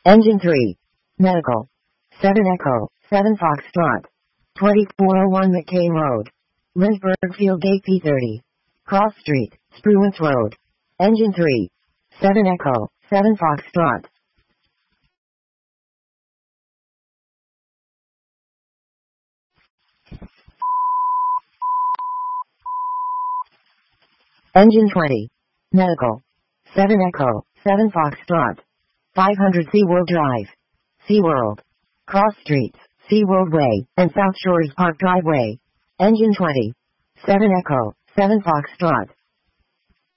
Engine 3. Medical. 7 Echo, 7 Foxtrot. 2401 McCain Road. Lynchburg Field Gate P30. Cross Street, Spruance Road. Engine 3. 7 Echo, 7 Foxtrot. Engine 20. Medical. 7 Echo, 7 Foxtrot. 500 SeaWorld Drive. SeaWorld. Cross Streets, SeaWorld Way, and South Shores Park Driveway. Engine 20. 7 Echo, 7 Foxtrot.